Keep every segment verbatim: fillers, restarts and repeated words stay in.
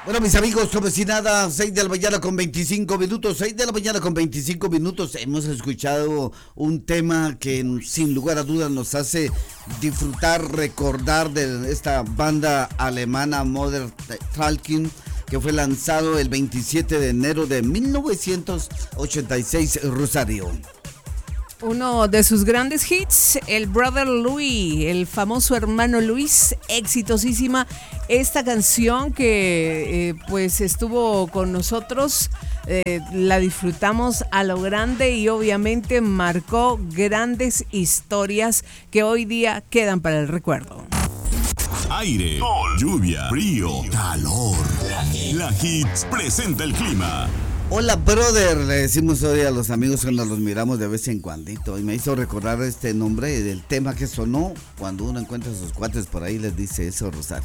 Bueno, mis amigos, como si nada, seis de la mañana con veinticinco minutos, seis de la mañana con veinticinco minutos, hemos escuchado un tema que sin lugar a dudas nos hace disfrutar, recordar de esta banda alemana Modern Talking, que fue lanzado el veintisiete de enero de mil novecientos ochenta y seis, Rosario. Uno de sus grandes hits, el Brother Louis, el famoso hermano Luis, exitosísima esta canción que eh, pues estuvo con nosotros, eh, la disfrutamos a lo grande y obviamente marcó grandes historias que hoy día quedan para el recuerdo. Aire, sol, lluvia, frío, calor. La Hits presenta el clima. Hola, brother, le decimos hoy a los amigos cuando los miramos de vez en cuandito. Y me hizo recordar este nombre del tema que sonó cuando uno encuentra a sus cuates por ahí, les dice eso, Rosario.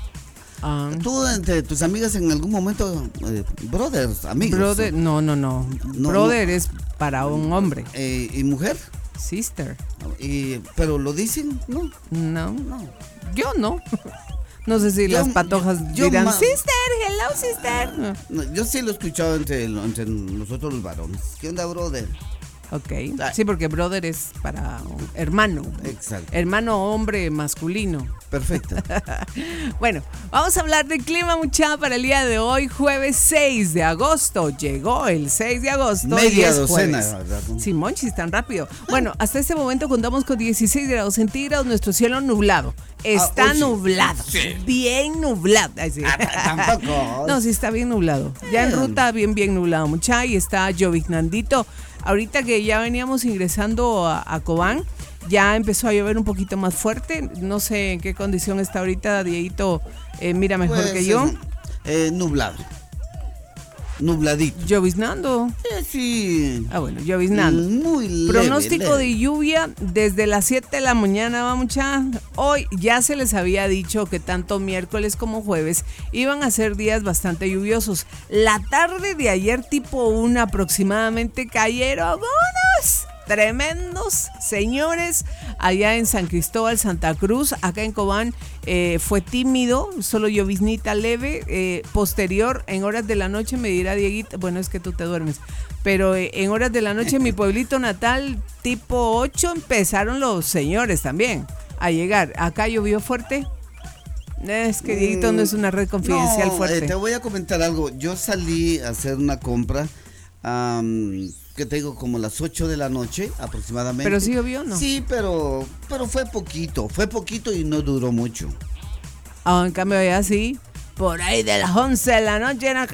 Ah. ¿Tú entre tus amigas en algún momento, eh, brothers, amigos? Brother, no, no, no. no brother no. Es para un hombre. Eh, ¿Y mujer? Sister. Y, ¿Pero lo dicen? No. No. No. Yo no. No sé si yo, las patojas yo, dirán, yo, sister, hello, sister. No. No, yo sí lo he escuchado entre, entre nosotros los varones. ¿Qué onda, brother? Ok, sí, porque brother es para hermano. Exacto. Hermano hombre masculino. Perfecto. Bueno, vamos a hablar de clima, muchacha, para el día de hoy, jueves seis de agosto. Llegó el seis de agosto. Media docena. Sí, monchis, tan rápido. Bueno, hasta este momento contamos con dieciséis grados centígrados, nuestro cielo nublado. Está ah, oye, nublado, sí. Bien nublado. Ay, sí. Ah, tampoco. No, sí está bien nublado. Ya en ruta, bien, bien nublado, muchacha, y está lloviznandito. Ahorita que ya veníamos ingresando a, a Cobán, ya empezó a llover un poquito más fuerte. No sé en qué condición está ahorita, Dieguito, eh, mira mejor pues, que yo. Eh, nublado. Nubladito. Lloviznando. Eh, sí. Ah, bueno, lloviznando. Muy leve. Pronóstico leve. de lluvia desde las siete de la mañana, va mucha. Hoy ya se les había dicho que tanto miércoles como jueves iban a ser días bastante lluviosos. La tarde de ayer, tipo una aproximadamente, cayeron unos tremendos señores allá en San Cristóbal, Santa Cruz. Acá en Cobán eh, fue tímido, solo lloviznita leve. Eh, posterior, en horas de la noche, me dirá Dieguito, bueno, es que tú te duermes, pero eh, en horas de la noche en mi pueblito natal, tipo ocho, empezaron los señores también a llegar. Acá llovió fuerte. Es que Dieguito no es una red confidencial no, fuerte. Eh, te voy a comentar algo. Yo salí a hacer una compra, um, que te digo, como las ocho de la noche aproximadamente. ¿Pero sí llovió, no? Sí, pero, pero fue poquito, fue poquito y no duró mucho. Ah, en cambio allá sí, por ahí de las once de la noche era...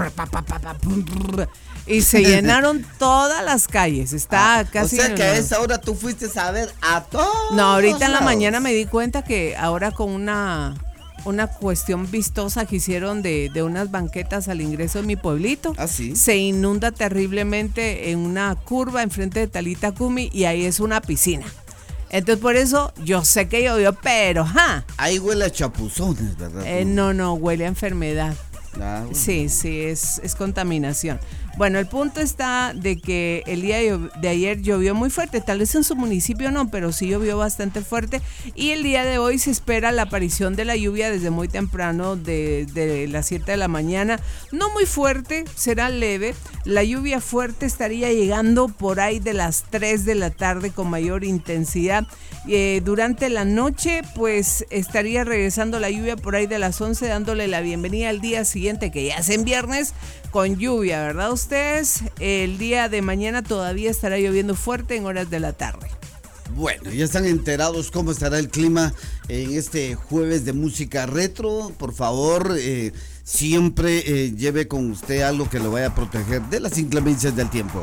y se llenaron todas las calles, está ah, casi... O sea que a esa hora tú fuiste a ver a todos. No, ahorita en la lados. mañana me di cuenta que ahora con una... una cuestión vistosa que hicieron de, de unas banquetas al ingreso de mi pueblito. ¿Ah, sí? Se inunda terriblemente en una curva enfrente de Talita Kumi y ahí es una piscina. Entonces por eso yo sé que llovió, pero ja. Ahí huele a chapuzones, ¿verdad? Eh, no, no, huele a enfermedad. Ah, bueno. Sí, sí, es, es contaminación. Bueno, el punto está de que el día de ayer llovió muy fuerte, tal vez en su municipio no, pero sí llovió bastante fuerte y el día de hoy se espera la aparición de la lluvia desde muy temprano, de, de las siete de la mañana, no muy fuerte, será leve, la lluvia fuerte estaría llegando por ahí de las tres de la tarde con mayor intensidad. Eh, durante la noche pues estaría regresando la lluvia por ahí de las once, dándole la bienvenida al día siguiente, que ya es en viernes, con lluvia, ¿verdad ustedes? El día de mañana todavía estará lloviendo fuerte en horas de la tarde. Bueno, ya están enterados cómo estará el clima en este jueves de música retro. Por favor, eh, siempre eh, lleve con usted algo que lo vaya a proteger de las inclemencias del tiempo.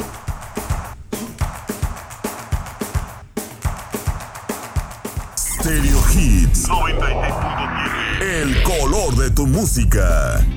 Stereo Hits noventa y seis punto siete. El color de tu música.